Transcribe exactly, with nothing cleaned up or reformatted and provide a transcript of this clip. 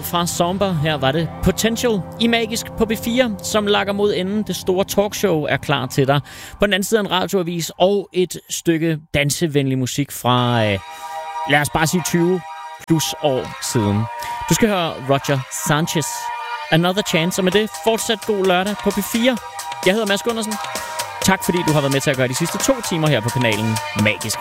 fra Somber. Her var det Potential i Magisk på B fire, som lakker mod enden. Det store talkshow er klar til dig. På den anden side en radioavis og et stykke dansevenlig musik fra, øh, lad os bare sige tyve plus år siden. Du skal høre Roger Sanchez, Another Chance, og med det fortsat god lørdag på B fire. Jeg hedder Mads Gundersen. Tak fordi du har været med til at gøre de sidste to timer her på kanalen Magisk.